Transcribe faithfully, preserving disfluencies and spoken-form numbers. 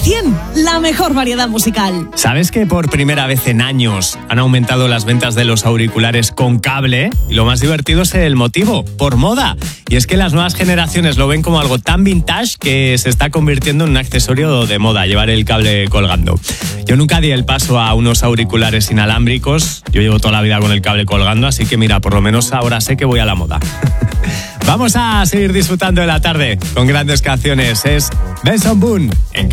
cien, la mejor variedad musical. ¿Sabes que por primera vez en años han aumentado las ventas de los auriculares con cable? Y lo más divertido es el motivo, por moda. Y es que las nuevas generaciones lo ven como algo tan vintage que se está convirtiendo en un accesorio de moda, llevar el cable colgando. Yo nunca di el paso a unos auriculares inalámbricos. Yo llevo toda la vida con el cable colgando, así que mira, por lo menos ahora sé que voy a la moda. Vamos a seguir disfrutando de la tarde con grandes canciones. Es Benson Boone en